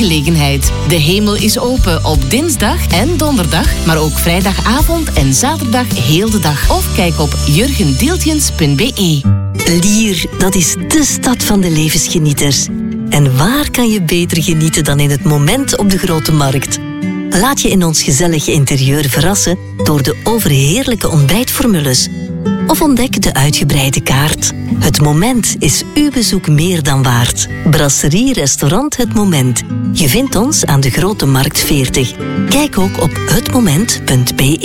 gelegenheid. De hemel is open op dinsdag en donderdag, maar ook vrijdagavond en zaterdag heel de dag. Of kijk op jurgendeeltjens.be. Lier, dat is de stad van de levensgenieters. En waar kan je beter genieten dan in het moment op de Grote Markt? Laat je in ons gezellige interieur verrassen door de overheerlijke ontbijtformules. Of ontdek de uitgebreide kaart. Het Moment is uw bezoek meer dan waard. Brasserie Restaurant Het Moment. Je vindt ons aan de Grote Markt 40. Kijk ook op hetmoment.be.